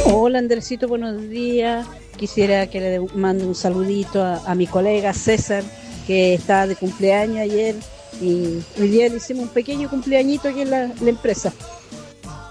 Hola Andresito, buenos días. Quisiera que le mande un saludito a mi colega César, que estaba de cumpleaños ayer y hoy día le hicimos un pequeño cumpleañito aquí en la empresa.